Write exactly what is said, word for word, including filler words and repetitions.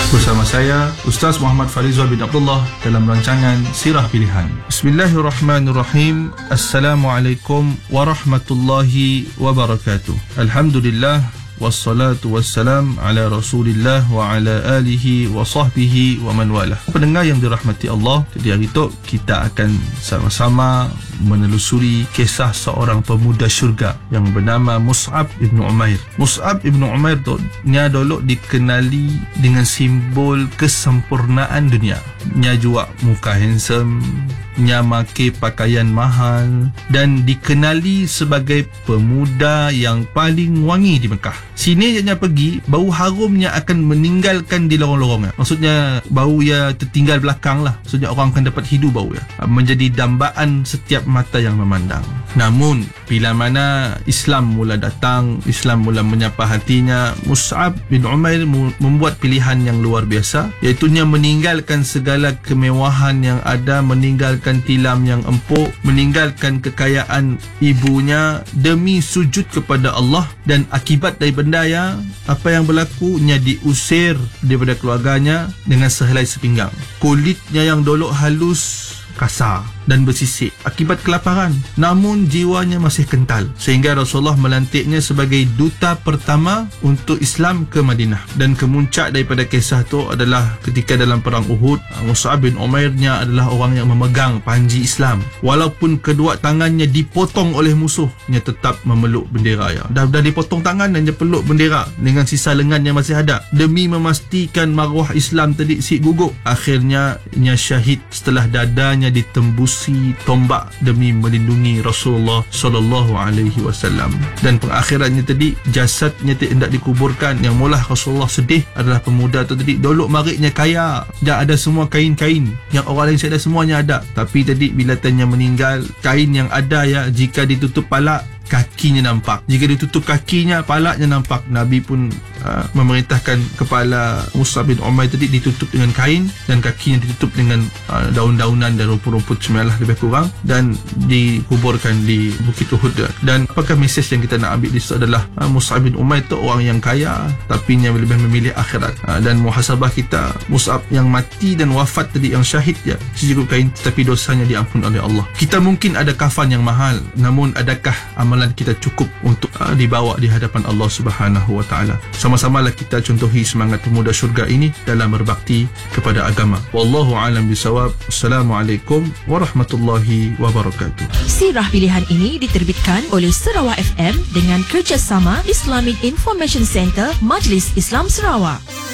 Bersama saya Ustaz Muhammad Farizal bin Abdullah dalam rancangan Sirah Pilihan. Bismillahirrahmanirrahim. Assalamualaikum warahmatullahi wabarakatuh. Alhamdulillah, wassalatu wassalam ala Rasulillah wa ala alihi wa sahbihi wa man walah. Pendengar yang dirahmati Allah, jadi hari itu kita akan sama-sama menelusuri kisah seorang pemuda syurga yang bernama Mus'ab ibn Umair. Mus'ab ibn Umair tu nya dulu dikenali dengan simbol kesempurnaan dunia. Nya juga muka handsome, nya make pakaian mahal dan dikenali sebagai pemuda yang paling wangi di Mekah. Sini nya pergi, bau harumnya akan meninggalkan di lorong-lorongnya. Maksudnya bau ya tertinggal belakang lah. Maksudnya orang akan dapat hidu bau ya. Menjadi dambaan setiap mata yang memandang. Namun bila mana Islam mula datang, Islam mula menyapa hatinya, Mus'ab bin Umair membuat pilihan yang luar biasa, iaitunya meninggalkan segala kemewahan yang ada, meninggalkan tilam yang empuk, meninggalkan kekayaan ibunya demi sujud kepada Allah. Dan akibat dari benda ya, apa yang berlaku, nya diusir daripada keluarganya dengan sehelai sepinggang. Kulitnya yang dulu halus kasar dan bersisik akibat kelaparan, namun jiwanya masih kental, sehingga Rasulullah melantiknya sebagai duta pertama untuk Islam ke Madinah. Dan kemuncak daripada kisah itu adalah ketika dalam perang Uhud, Mus'ab bin Umairnya adalah orang yang memegang panji Islam. Walaupun kedua tangannya dipotong oleh musuh, dia tetap memeluk bendera ya. Dah, dah dipotong tangan dan dia peluk bendera dengan sisa lengan yang masih ada demi memastikan maruah Islam tadi si gugur. Akhirnya dia syahid setelah dadanya ditembus si tombak demi melindungi Rasulullah sallallahu alaihi wasallam. Dan pengakhirannya tadi, jasadnya tidak dikuburkan. Yang mula Rasulullah sedih adalah pemuda tu tadi, dulu mariknya kaya, dah ada semua kain-kain yang orang lain saya ada, semuanya ada. Tapi tadi bila tanya meninggal, kain yang ada ya, jika ditutup palak, kakinya nampak. Jika ditutup kakinya, palaknya nampak. Nabi pun uh, memerintahkan kepala Mus'ab bin Umair tadi ditutup dengan kain dan kakinya ditutup dengan uh, daun-daunan dan rumput-rumput semalah lebih kurang, dan dikuburkan di Bukit Uhud. Dan apakah mesej yang kita nak ambil di situ adalah uh, Mus'ab bin Umair itu orang yang kaya tapi yang lebih memilih akhirat. Uh, dan muhasabah kita, Mus'ab yang mati dan wafat tadi, yang syahid ya, sejugut kain, tapi dosanya diampun oleh Allah. Kita mungkin ada kafan yang mahal, namun adakah amalan kita cukup untuk uh, dibawa di hadapan Allah Subhanahu wa taala? Sama-samalah kita contohi semangat pemuda syurga ini dalam berbakti kepada agama. Wallahu a'lam bisawab. Assalamualaikum warahmatullahi wabarakatuh. Sirah Pilihan ini diterbitkan oleh Sarawak F M dengan kerjasama Islamic Information Center Majlis Islam Sarawak.